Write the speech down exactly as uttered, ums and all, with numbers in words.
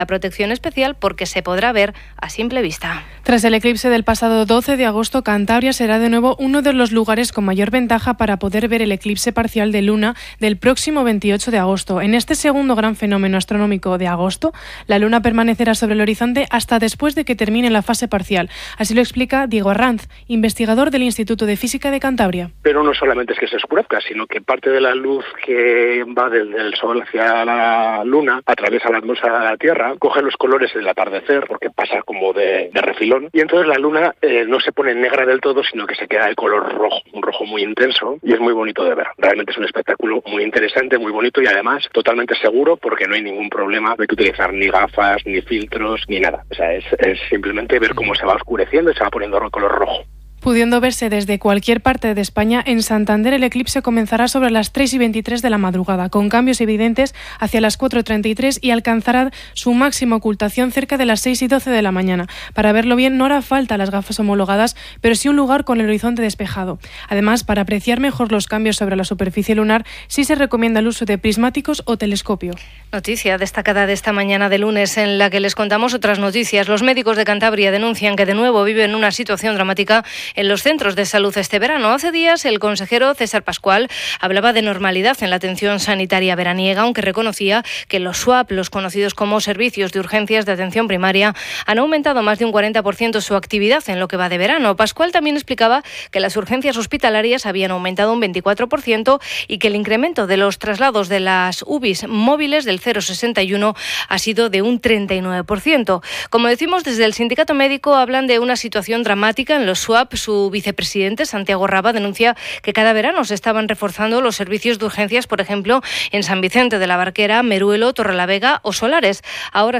la protección especial porque se podrá ver a simple vista. Tras el eclipse del pasado doce de agosto, Cantabria será de nuevo uno de los lugares con mayor ventaja para poder ver el eclipse parcial de luna del próximo veintiocho de agosto. En este segundo gran fenómeno astronómico de agosto, la luna permanecerá sobre el horizonte hasta después de que termine la fase parcial. Así lo explica Diego Arranz, investigador del Instituto de Física de Cantabria. Pero no solamente es que se oscurezca, sino que parte de la luz que va del, del sol hacia la luna atraviesa la atmósfera de la Tierra, coge los colores del atardecer, porque pasa como de, de refilón, y entonces la luna eh, no se pone negra del todo, sino que se queda de color rojo, un rojo muy intenso, y es muy bonito de ver. Realmente es un espectáculo muy interesante, muy bonito y además totalmente seguro, porque no hay ningún problema, no hay que utilizar ni gafas, ni filtros, ni nada. O sea, es, es simplemente ver cómo se va oscureciendo y se va poniendo de color rojo. Pudiendo verse desde cualquier parte de España, en Santander el eclipse comenzará sobre las tres y veintitrés de la madrugada, con cambios evidentes hacia las cuatro y treinta y tres y alcanzará su máxima ocultación cerca de las seis y doce de la mañana. Para verlo bien no hará falta las gafas homologadas, pero sí un lugar con el horizonte despejado. Además, para apreciar mejor los cambios sobre la superficie lunar, sí se recomienda el uso de prismáticos o telescopio. Noticia destacada de esta mañana de lunes en la que les contamos otras noticias. Los médicos de Cantabria denuncian que de nuevo viven una situación dramática en los centros de salud este verano. Hace días el consejero César Pascual hablaba de normalidad en la atención sanitaria veraniega, aunque reconocía que los S W A P, los conocidos como servicios de urgencias de atención primaria, han aumentado más de un cuarenta por ciento su actividad en lo que va de verano. Pascual también explicaba que las urgencias hospitalarias habían aumentado un veinticuatro por ciento y que el incremento de los traslados de las U B Is móviles del cero sesenta y uno ha sido de un treinta y nueve por ciento. Como decimos, desde el sindicato médico hablan de una situación dramática en los S W A P. Su vicepresidente, Santiago Raba, denuncia que cada verano se estaban reforzando los servicios de urgencias, por ejemplo, en San Vicente de la Barquera, Meruelo, Torrelavega o Solares. Ahora